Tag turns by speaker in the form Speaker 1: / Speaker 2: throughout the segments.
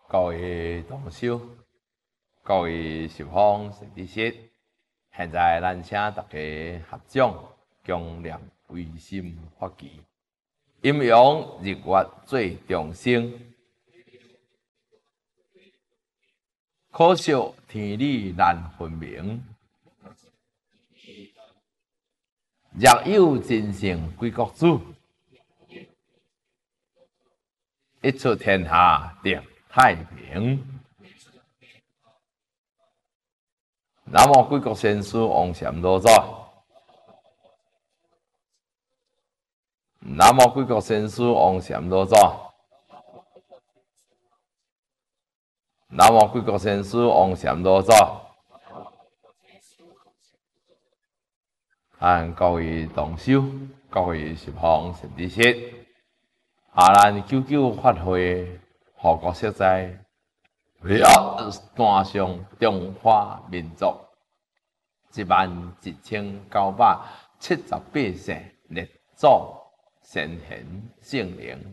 Speaker 1: 各位同修，各位十方善知识，现在咱请大家合掌，共念唯心法旗，阴阳日月最众生，可惜天理难分明。若有真圣归国主，一出天下定太平。南无贵国先师王禅老祖，南无贵国先师王禅老祖，南无贵国先师王禅老祖。各位同修，各位十方善知识，咱九九法会护国息灾，单上中华民族11978世列祖先贤圣灵，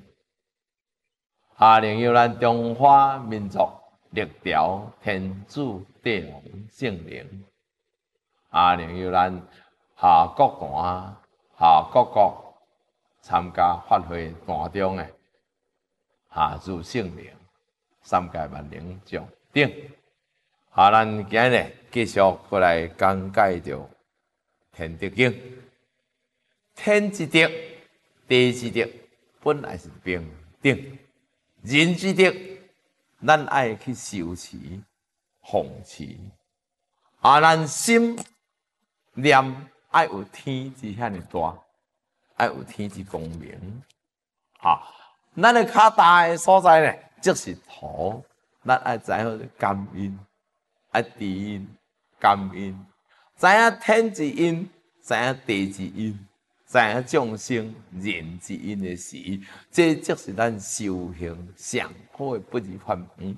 Speaker 1: 令咱中华民族历朝天主帝王圣灵，令咱各坛各国参加法会坛中的入圣灵3界万灵众等。咱今日继续过来讲解着天德经。天之德、地之德本来是平等，人之德咱爱去修持、奉持。咱心念爱有天之遐尼大，爱有天之光明。咱的脚踏的所在呢，即是土，咱爱知影感恩。知恩感恩，知影天之恩，知影地之恩，知影众生人之恩的时，这即是咱修行上好的不二法门。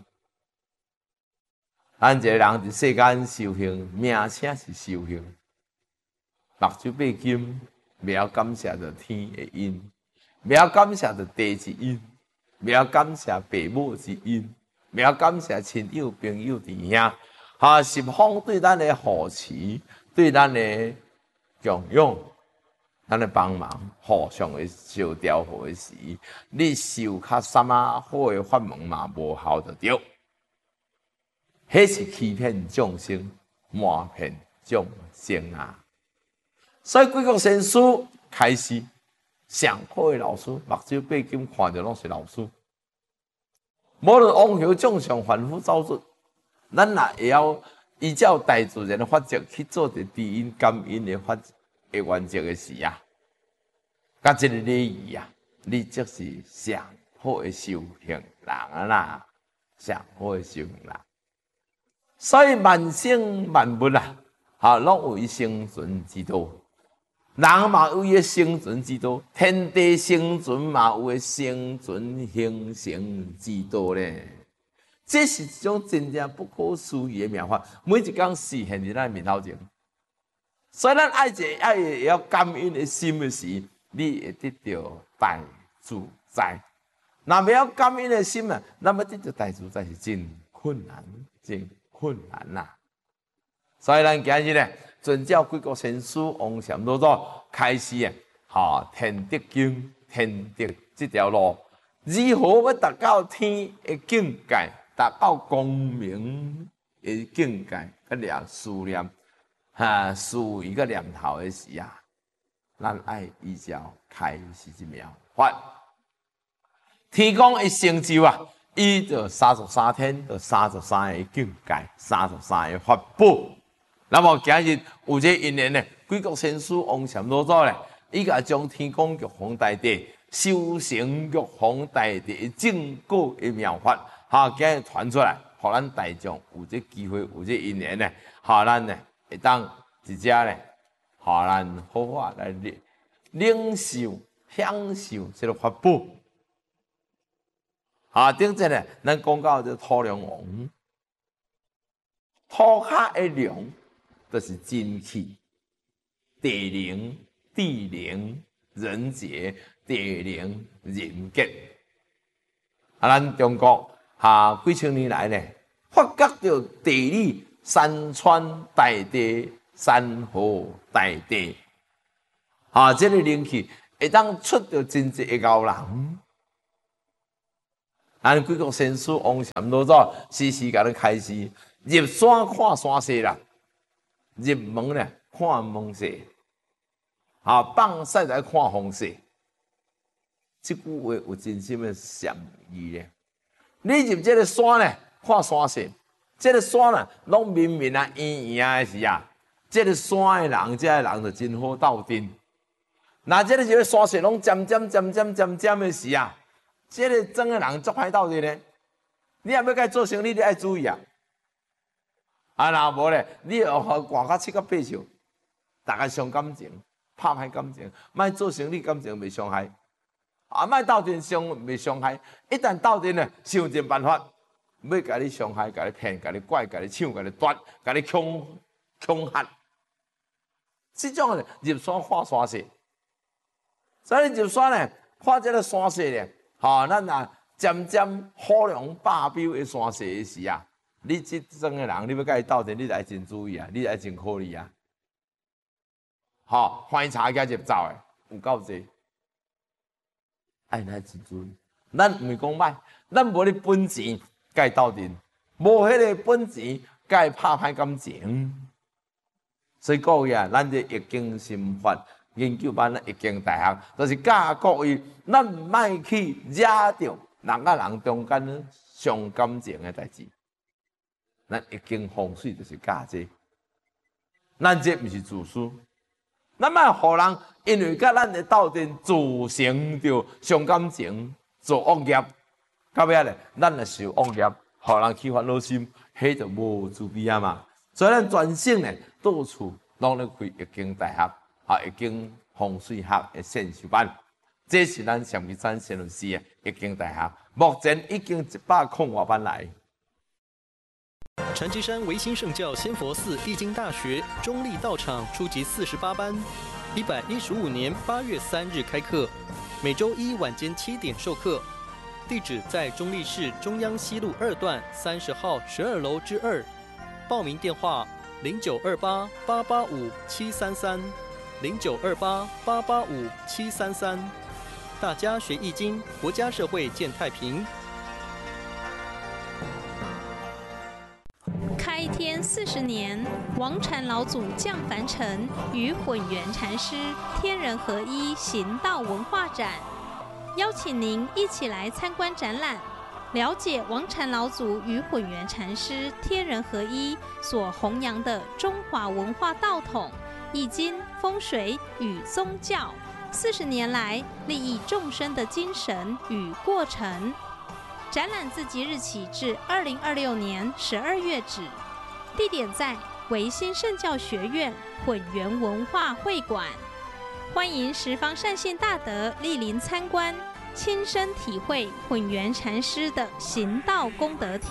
Speaker 1: 咱一个人伫世间修行，名声是修行，目睭闭金，不要感谢着天的恩，不要感谢着地之恩，不要感谢父母之恩，不要感谢亲友朋友弟兄。十方对咱的扶持，对咱的供养，咱的帮忙，互相的相调和的时，你修较什么好的法门嘛，无效就对。迄是欺骗众生，瞒骗众生啊！所以贵国先师开始上好的老师，目睭闭金看着拢是老师。无论往后众上凡夫造作。咱若会晓依照大自然的法则去做着知恩感恩的法的原则的时甲这个礼仪你即是上好的修行人啦，上好的修行人。所以万生万物拢有伊生存之道，人嘛有伊的生存之道，天地生存嘛有伊生存形成之道咧。这是一种真正不可思议的妙法，每一工实现伫咱面头前。所以咱爱会晓感恩的心的时，你会得到大自在。若没有感恩的心那么得到大自在是真困难，真困难呐。所以咱今日呢，遵照贵国先师王禅老祖开始天德经、天德这条路，如何要达到天的境界？达到光明的境界，思念思维个念头的时咱爱依照开始之妙法。天公一成就伊就33天，就33个境界，33个法宝。那么今日有这因缘呢，贵国先师王禅老祖呢，伊甲将天公玉皇大帝修成玉皇大帝正果的妙法。今日传出来，互咱大众有这机会，有这因缘呢，咱呢会当直接呢，咱好好来领受、享受这个法宝。顶阵呢，咱讲到这土梁王，土骹的梁，就是真气、地灵、地灵、人杰、地灵、人杰。咱中国。 几千年来呢，发觉到地理、山川大地、山河大地，这个灵气会当出到真济的高人。咱贵国先师王禅老祖时时甲咱开示，入山看山势啦，入门呢看门势，放屎来看风势。这句话有真心的禅意咧。你入这个山呢，看山势，这个山呢，拢绵绵啊、圆圆的时啊，这个山的人，这个人就真好斗阵。那这个山势拢尖尖的时啊。这个真个人足歹斗阵呢，你也要甲伊做生意，你爱注意啊。若无咧，你要寒到7到8笑，大家伤感情，拍歹感情，莫做生意感情袂伤害，莫斗阵袂伤害。一旦斗阵咧，想尽办法要甲你伤害、甲你骗、甲你拐、甲你抢、甲你夺、甲你恐吓。这种入山看山势，所以入山咧看这个山势咧。咱渐渐火龙霸标的山势的时啊，你这种的人，你要甲伊斗阵，你得真注意啊，你得真考虑啊。翻查甲入走的有够济，咱真注意。咱唔是讲歹，咱无咧本钱甲伊斗阵，无迄个本钱甲伊拍歹感情。所以各位啊，咱这易经心法。研究班易经大学，就是教各位，咱莫去惹着人甲人中间伤感情的代志。咱易经风水就是教这，咱这毋是自私，咱莫互人因为甲咱的斗阵造成着伤感情，做恶业，到尾咧，咱若受恶业，互人起烦恼心，迄就无慈悲啊嘛。所以咱全省咧，到处拢咧开易经大学。易经风水学的先修班，这是咱上基山陈老师的易经大学，目前已经100多班来。
Speaker 2: 禅机山维新圣教仙佛寺易经大学中立道场初级48班，115年8月3日开课，每周一晚间7点授课。地址在中立市中央西路2段30号12楼之2。报名电话0928885733。0928885733，大家学易经，国家社会健太平。
Speaker 3: 开天40年，王禅老祖降凡尘，与混元禅师天人合一行道文化展，邀请您一起来参观展览，了解王禅老祖与混元禅师天人合一所弘扬的中华文化道统。易经、风水与宗教40年来利益众生的精神与过程。展览自即日起至2026年12月止，地点在维新圣教学院混元文化会馆。欢迎十方善信大德莅临参观，亲身体会混元禅师的行道功德体。